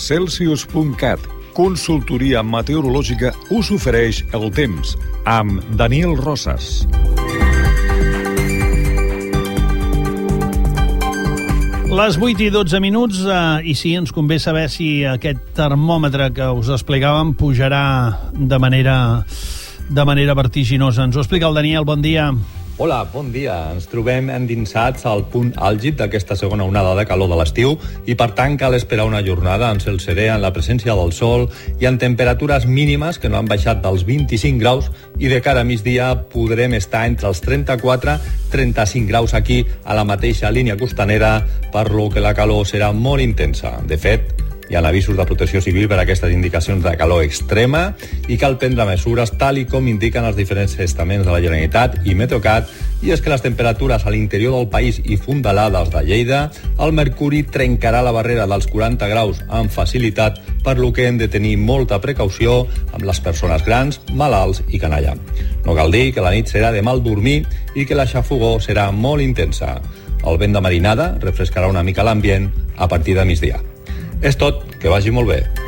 Celsius.cat, consultoria meteorològica, us ofereix el temps amb Daniel Rosas. Les 8:12, i sí, ens convé saber si aquest termòmetre que us explicàvem pujarà de manera vertiginosa. Ens ho explica el Daniel, bon dia. Hola, bon dia. Ens trobem endinsats al punt àlgid d'aquesta segona onada de calor de l'estiu i, per tant, cal esperar una jornada amb cel serè, en la presència del sol i en temperatures mínimes que no han baixat dels 25 graus i de cara a migdia podrem estar entre els 34-35 graus aquí a la mateixa línia costanera, per lo que la calor serà molt intensa. De fet, hi ha avisos de protecció civil per a aquestes indicacions de calor extrema i cal prendre mesures tal i com indiquen els diferents estaments de la Generalitat i Meteocat, i és que les temperatures a l'interior del país i fondalades de Lleida, el mercuri trencarà la barrera dels 40 graus amb facilitat, per lo que hem de tenir molta precaució amb les persones grans, malalts i canalla. No cal dir que la nit serà de mal dormir i que la xafogor serà molt intensa. El vent de marinada refrescarà una mica l'ambient a partir de migdia. És tot, que vagi molt bé.